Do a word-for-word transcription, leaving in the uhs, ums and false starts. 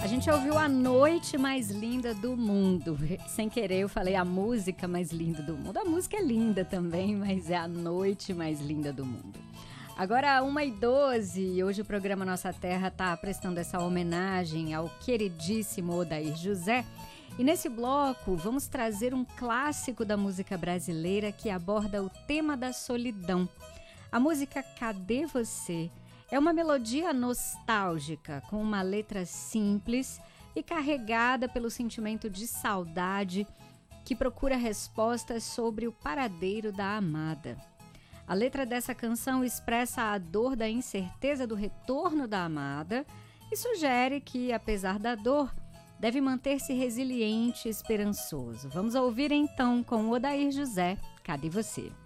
A gente ouviu A Noite Mais Linda do Mundo. Sem querer eu falei a música mais linda do mundo. A música é linda também, mas é a noite mais linda do mundo. Agora, uma e doze, e hoje o programa Nossa Terra está prestando essa homenagem ao queridíssimo Odair José. E nesse bloco vamos trazer um clássico da música brasileira que aborda o tema da solidão. A música Cadê Você? É uma melodia nostálgica, com uma letra simples e carregada pelo sentimento de saudade que procura respostas sobre o paradeiro da amada. A letra dessa canção expressa a dor da incerteza do retorno da amada e sugere que, apesar da dor, deve manter-se resiliente e esperançoso. Vamos ouvir então com Odair José, Cadê Você?